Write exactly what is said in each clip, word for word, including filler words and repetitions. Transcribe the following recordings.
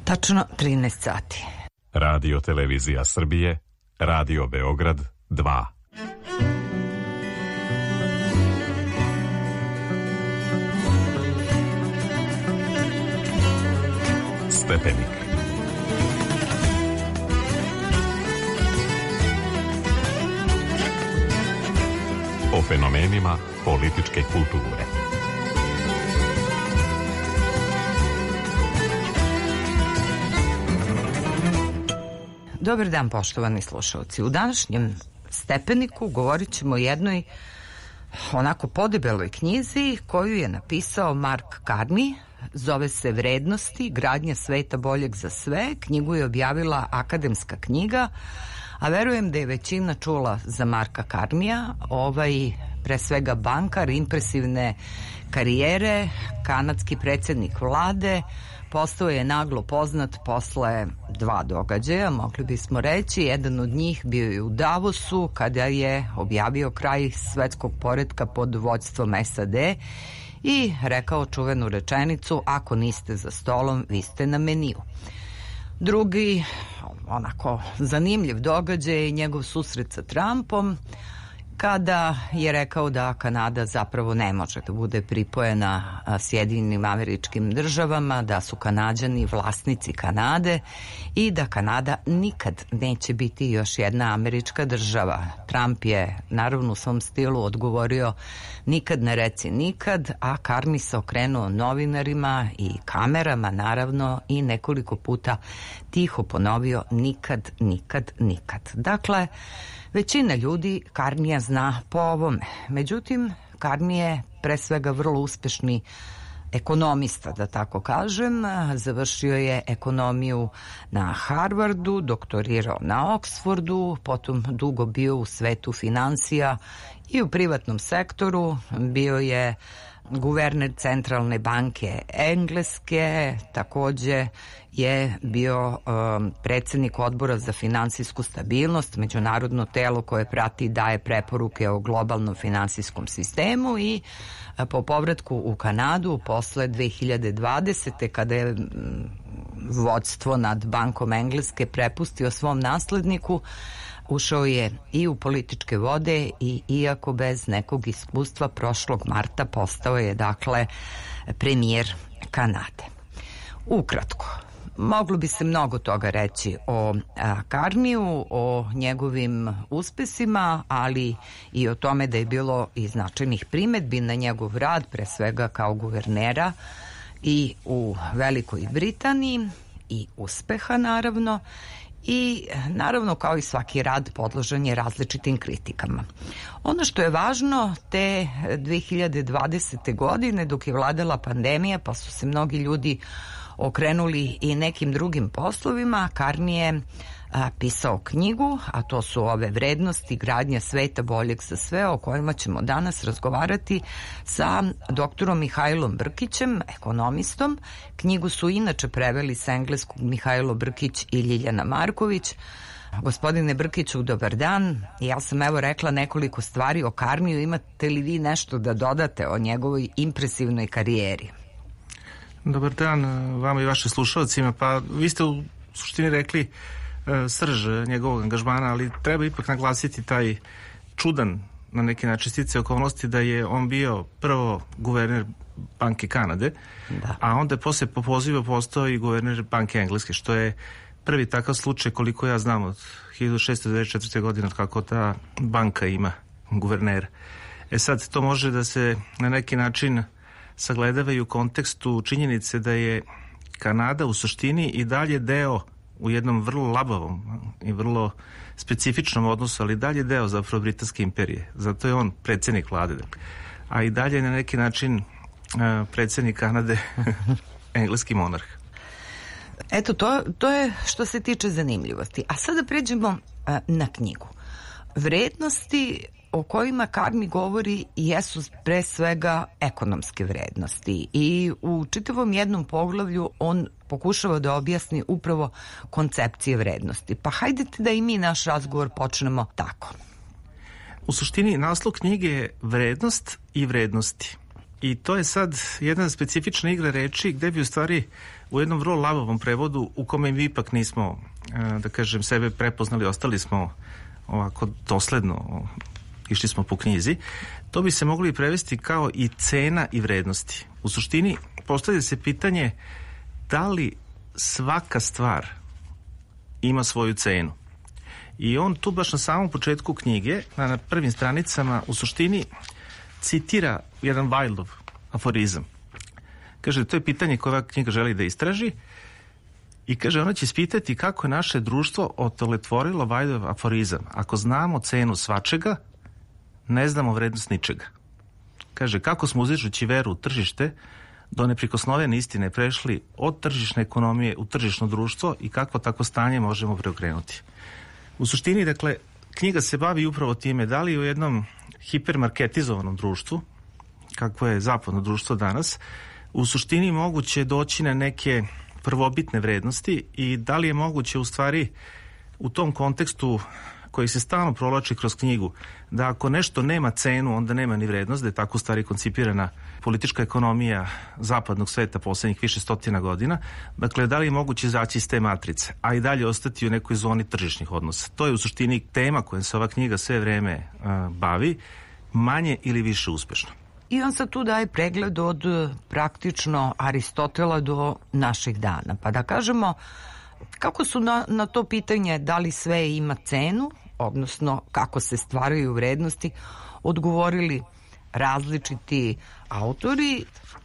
Tačno trinaest sati. Radio Televizija Srbije, Radio Beograd dva. Stepenik. O fenomenima političke kulture. Dobar dan, poštovani slušalci. U današnjem Stepeniku govorit ćemo o jednoj onako podebeloj knjizi koju je napisao Mark Carney. Zove se Vrednosti, gradnja sveta boljeg za sve. Knjigu je objavila Akademska knjiga, a verujem da je većina čula za Marka Carneya. Ovaj, pre svega bankar, impresivne karijere, kanadski predsjednik vlade, postao je naglo poznat posle dva događaja, mogli bismo reći. Jedan od njih bio je u Davosu, kada je objavio kraj svetskog poretka pod vođstvom S A D i rekao čuvenu rečenicu: ako niste za stolom, vi ste na meniju. Drugi, onako zanimljiv događaj je njegov susret sa Trumpom, kada je rekao da Kanada zapravo ne može da bude pripojena Sjedinjenim Američkim Državama, da su Kanađani vlasnici Kanade i da Kanada nikad neće biti još jedna američka država. Trump je naravno u svom stilu odgovorio: nikad ne reci nikad, a Carney se okrenuo novinarima i kamerama naravno i nekoliko puta tiho ponovio: nikad, nikad, nikad. Dakle, većina ljudi Carneya zna po ovome. Međutim, Carney je pre svega vrlo uspešni ekonomista, da tako kažem. Završio je ekonomiju na Harvardu, doktorirao na Oksfordu, potom dugo bio u svetu finansija i u privatnom sektoru. Bio je guverner Centralne banke Engleske, takođe je bio um, predsjednik odbora za finansijsku stabilnost, međunarodno telo koje prati i daje preporuke o globalnom finansijskom sistemu, i a, po povratku u Kanadu posle dve hiljade dvadesete. kada je m, vodstvo nad Bankom Engleske prepustio svom nasledniku, ušao je i u političke vode i iako bez nekog iskustva prošlog marta postao je dakle premijer Kanade. Ukratko, moglo bi se mnogo toga reći o Carneyu, o njegovim uspesima, ali i o tome da je bilo i značajnih primedbi na njegov rad, pre svega kao guvernera i u Velikoj Britaniji, i uspeha naravno. I naravno, kao i svaki rad, podložan je različitim kritikama. Ono što je važno, te dve hiljade dvadesete. godine, dok je vladala pandemija, pa su se mnogi ljudi okrenuli i nekim drugim poslovima, Carney je a, pisao knjigu, a to su ove Vrednosti, gradnja sveta boljeg za sve, o kojima ćemo danas razgovarati sa doktorom Mihajlom Brkićem, ekonomistom. Knjigu su inače preveli sa engleskog Mihajlo Brkić i Ljiljana Marković. Gospodine Brkiću, dobar dan. Ja sam evo rekla nekoliko stvari o Carneyu. Imate li vi nešto da dodate o njegovoj impresivnoj karijeri? Dobar dan vama i vašim slušalcima. Pa vi ste u suštini rekli e, srž njegovog angažmana, ali treba ipak naglasiti taj čudan na neki način sticaje okolnosti da je on bio prvo guverner Banke Kanade, da. A onda je posle po pozivu postao i guverner Banke Engleske, što je prvi takav slučaj koliko ja znam od hiljadu šeststo devedeset četvrte. godine od kako ta banka ima guvernera. E sad, to može da se na neki način sagledavaju u kontekstu činjenice da je Kanada u suštini i dalje deo u jednom vrlo labavom i vrlo specifičnom odnosu, ali dalje deo zapravo Britanske imperije. Zato je on predsjednik vlade. A i dalje na neki način predsjednik Kanade engleski monarh. Eto, to, to je što se tiče zanimljivosti. A sada pređemo a, na knjigu. Vrednosti o kojima Carney govori jesu pre svega ekonomske vrednosti i u čitavom jednom poglavlju on pokušava da objasni upravo koncepcije vrednosti. Pa hajdete da i mi naš razgovor počnemo tako. U suštini naslov knjige je Vrednost i vrednosti. I to je sad jedna specifična igra reči gde bi u stvari u jednom vrlo lavovom prevodu u kome mi ipak nismo, da kažem, sebe prepoznali, ostali smo ovako dosledno, išli smo po knjizi, to bi se mogli prevesti kao i cena i vrednosti. U suštini postavlja se pitanje da li svaka stvar ima svoju cenu. I on tu baš na samom početku knjige, na prvim stranicama, u suštini citira jedan Wildov aforizam. Kaže, to je pitanje koje ova knjiga želi da istraži i kaže, ona će ispitati kako je naše društvo otoletvorilo Wildov aforizam. Ako znamo cenu svačega, ne znamo vrednost ničega. Kaže, kako smo uzdižući veru u tržište do neprikosnovene istine prešli od tržišne ekonomije u tržišno društvo i kako tako stanje možemo preokrenuti. U suštini, dakle, knjiga se bavi upravo time da li u jednom hipermarketizovanom društvu, kakvo je zapadno društvo danas, u suštini moguće doći na neke prvobitne vrednosti i da li je moguće u stvari u tom kontekstu koji se stalno provlači kroz knjigu, da ako nešto nema cenu, onda nema ni vrednost, da je tako u stvari koncipirana politička ekonomija zapadnog sveta poslednjih više stotina godina. Dakle, da li je moguće izaći iz te matrice, a i dalje ostati u nekoj zoni tržišnih odnosa. To je u suštini tema kojom se ova knjiga sve vreme uh, bavi, manje ili više uspešno. I on sad tu daje pregled od praktično Aristotela do naših dana. Pa da kažemo, kako su na, na to pitanje da li sve ima cenu, odnosno kako se stvaraju vrednosti, odgovorili različiti autori?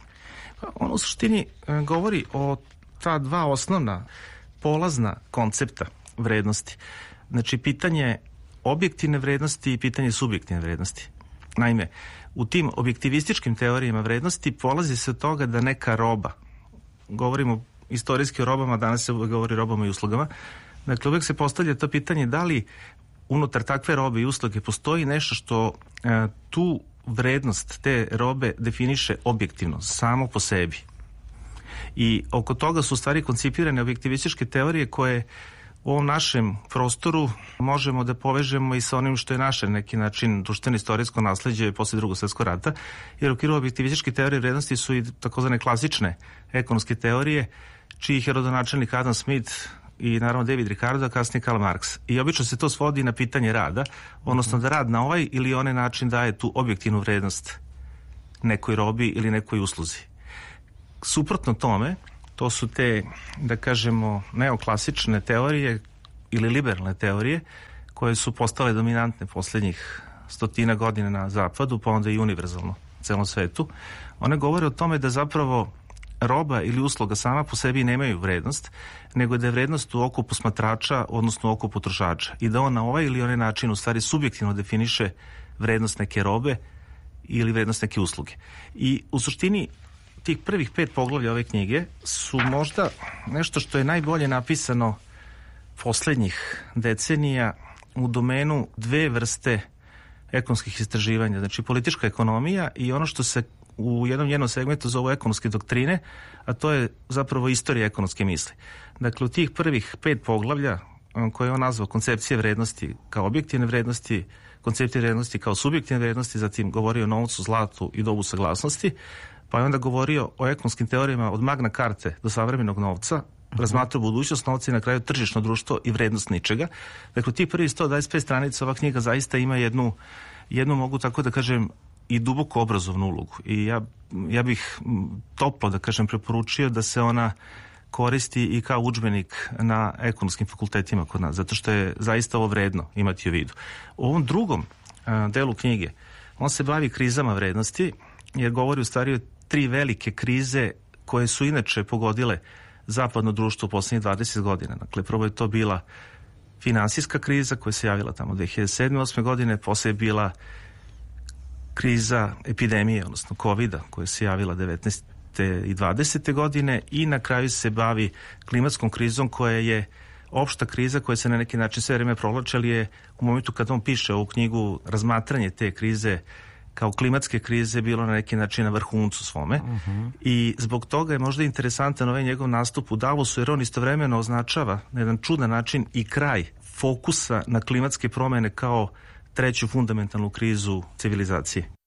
On u suštini govori o ta dva osnovna polazna koncepta vrednosti. Znači, pitanje objektivne vrednosti i pitanje subjektivne vrednosti. Naime, u tim objektivističkim teorijama vrednosti polazi se od toga da neka roba, govorimo istorijski o robama, danas se govori o robama i uslugama, dakle uvek se postavlja to pitanje da li unutar takve robe i usluge postoji nešto što e, tu vrednost te robe definiše objektivno, samo po sebi. I oko toga su u stvari koncipirane objektivističke teorije koje u ovom našem prostoru možemo da povežemo i sa onim što je naše neki način društveno-istorijsko nasleđe posle Drugog svjetskog rata, jer u okviru objektivističke teorije vrednosti su i takozvane klasične ekonomske teorije, čijih je rodonačelnik Adam Smith i naravno David Ricardo, a kasnije Karl Marx. I obično se to svodi na pitanje rada, odnosno da rad na ovaj ili onaj način daje tu objektivnu vrednost nekoj robi ili nekoj usluzi. Suprotno tome, to su te, da kažemo, neoklasične teorije ili liberalne teorije koje su postale dominantne poslednjih stotina godina na zapadu, pa onda i univerzalno u celom svetu. One govore o tome da zapravo roba ili usluga sama po sebi nemaju vrednost, nego da je vrednost u oku posmatrača, odnosno u oku potrošača. I da on na ovaj ili onaj način u stvari subjektivno definiše vrednost neke robe ili vrednost neke usluge. I u suštini tih prvih pet poglavlja ove knjige su možda nešto što je najbolje napisano poslednjih decenija u domenu dve vrste ekonomskih istraživanja, znači politička ekonomija i ono što se u jednom njenom segmentu zove ekonomske doktrine, a to je zapravo istorija ekonomske misli. Dakle, u tih prvih pet poglavlja koje je on nazvao koncepcije vrednosti kao objektivne vrednosti, koncepcije vrednosti kao subjektivne vrednosti, zatim govorio o novcu, zlatu i dobu saglasnosti, pa je onda govorio o ekonomskim teorijama od Magna Carte do savremenog novca, uh-huh. razmatrao budućnost novca i na kraju tržišno društvo i vrednost ničega. Dakle, u tih prvih sto dvadeset pet stranica ova knjiga zaista ima jednu, jednu mogu tako da kažem, i duboko obrazovnu ulogu. I ja, ja bih toplo, da kažem, preporučio da se ona koristi i kao udžbenik na ekonomskim fakultetima kod nas, zato što je zaista ovo vredno imati u vidu. U ovom drugom a, delu knjige on se bavi krizama vrednosti, jer govori u stvari o tri velike krize koje su inače pogodile zapadno društvo u poslednjih dvadeset godina. Dakle, prvo je to bila finansijska kriza koja se javila tamo dve hiljade sedme osme godine, posle je bila kriza epidemije, odnosno kovida, koja se javila devetnaeste i dvadesete godine i na kraju se bavi klimatskom krizom koja je opšta kriza koja se na neki način sve vreme provlači, ali je u momentu kad on piše ovu knjigu razmatranje te krize kao klimatske krize bilo na neki način na vrhuncu svome. Uh-huh. I zbog toga je možda interesantan ovaj njegov nastup u Davosu, jer on istovremeno označava na jedan čudan način i kraj fokusa na klimatske promene kao treću fundamentalnu krizu civilizacije.